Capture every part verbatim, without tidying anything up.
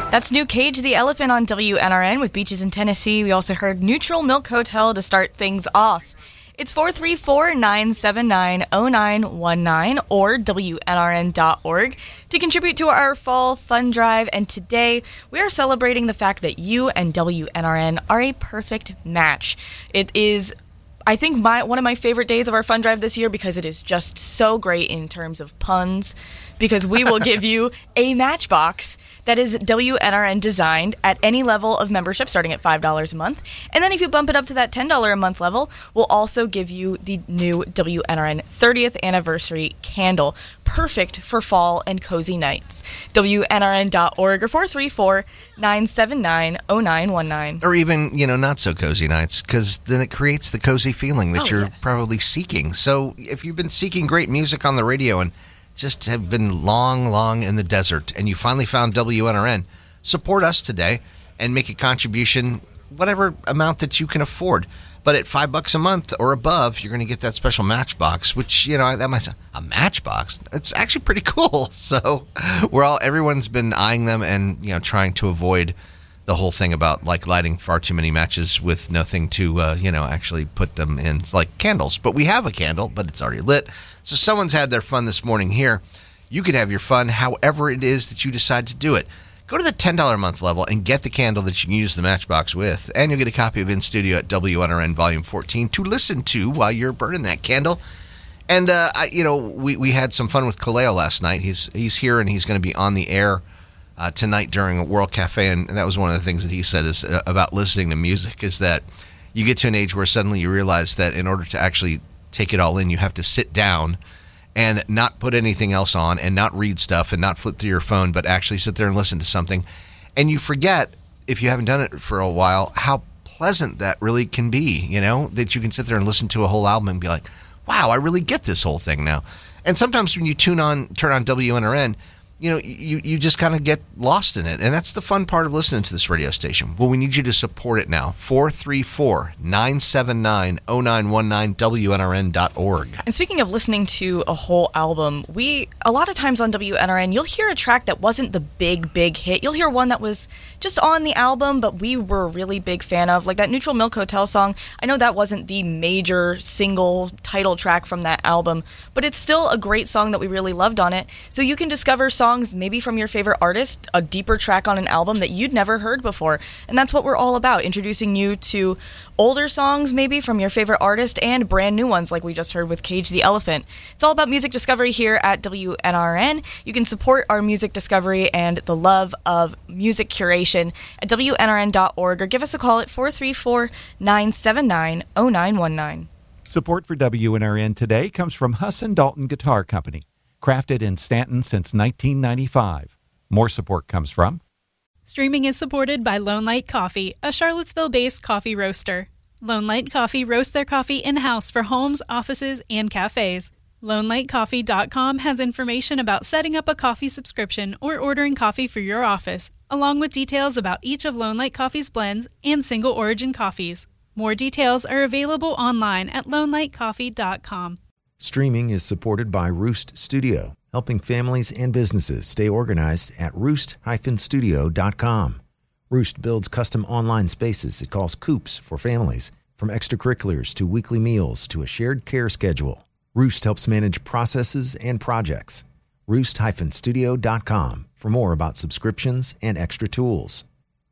That's new Cage the Elephant on W N R N with Beaches in Tennessee. We also heard Neutral Milk Hotel to start things off. It's four three four, nine seven nine, zero nine one nine or W N R N dot org to contribute to our fall fun drive. And today we are celebrating the fact that you and W N R N are a perfect match. It is, I think, my one of my favorite days of our fun drive this year because it is just so great in terms of puns, because we will give you a Matchbox that is W N R N designed at any level of membership starting at five dollars a month. And then if you bump it up to that ten dollars a month level, we'll also give you the new W N R N thirtieth anniversary candle. Perfect for fall and cozy nights. W N R N dot org or four three four, nine seven nine, zero nine one nine. Or even, you know, not so cozy nights, because then it creates the cozy feeling that oh, you're yes. probably seeking. So if you've been seeking great music on the radio and just have been long, long in the desert, and you finally found W N R N, support us today and make a contribution, whatever amount that you can afford. But at five bucks a month or above, you're going to get that special Matchbox, which, you know, that might sound, a Matchbox. It's actually pretty cool. So we're all, everyone's been eyeing them and, you know, trying to avoid the whole thing about like lighting far too many matches with nothing to, uh, you know, actually put them in. It's like candles. But we have a candle, but it's already lit. So someone's had their fun this morning here. You can have your fun however it is that you decide to do it. Go to the ten dollars a month level and get the candle that you can use the Matchbox with. And you'll get a copy of In Studio at W N R N Volume fourteen to listen to while you're burning that candle. And, uh, I, you know, we, we had some fun with Kaleo last night. He's he's here and he's going to be on the air uh, tonight during a World Cafe. And that was one of the things that he said is uh, about listening to music is that you get to an age where suddenly you realize that in order to actually take it all in, you have to sit down and not put anything else on and not read stuff and not flip through your phone, but actually sit there and listen to something. And you forget, if you haven't done it for a while, how pleasant that really can be, you know, that you can sit there and listen to a whole album and be like, wow, I really get this whole thing now. And sometimes when you tune on, turn on W N R N, you know, you, you just kind of get lost in it. And that's the fun part of listening to this radio station. Well, we need you to support it now. four three four, nine seven nine, zero nine one nine, W N R N dot org. And speaking of listening to a whole album, we, a lot of times on W N R N, you'll hear a track that wasn't the big, big hit. You'll hear one that was just on the album, but we were a really big fan of, like that Neutral Milk Hotel song. I know that wasn't the major single title track from that album, but it's still a great song that we really loved on it. So you can discover songs maybe from your favorite artist, a deeper track on an album that you'd never heard before. And that's what we're all about, introducing you to older songs maybe from your favorite artist and brand new ones like we just heard with Cage the Elephant. It's all about music discovery here at W N R N. You can support our music discovery and the love of music curation at W N R N dot org or give us a call at four three four, nine seven nine, zero nine one nine. Support for W N R N today comes from Husson Dalton Guitar Company. Crafted in Stanton since nineteen ninety-five. More support comes from... Streaming is supported by Lone Light Coffee, a Charlottesville-based coffee roaster. Lone Light Coffee roasts their coffee in-house for homes, offices, and cafes. lone light coffee dot com has information about setting up a coffee subscription or ordering coffee for your office, along with details about each of Lone Light Coffee's blends and single origin coffees. More details are available online at lone light coffee dot com. Streaming is supported by Roost Studio, helping families and businesses stay organized at roost dash studio dot com. Roost builds custom online spaces it calls Coops for families, from extracurriculars to weekly meals to a shared care schedule. Roost helps manage processes and projects. roost dash studio dot com for more about subscriptions and extra tools.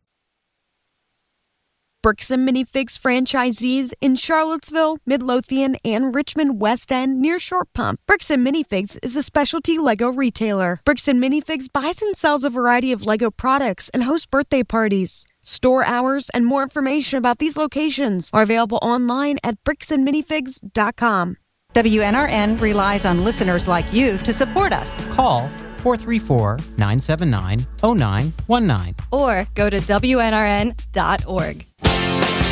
Bricks and Minifigs franchisees in Charlottesville, Midlothian, and Richmond West End near Short Pump. Bricks and Minifigs is a specialty Lego retailer. Bricks and Minifigs buys and sells a variety of Lego products and hosts birthday parties. Store hours and more information about these locations are available online at bricks and minifigs dot com. W N R N relies on listeners like you to support us. Call four three four, nine seven nine, zero nine one nine or go to W N R N dot org.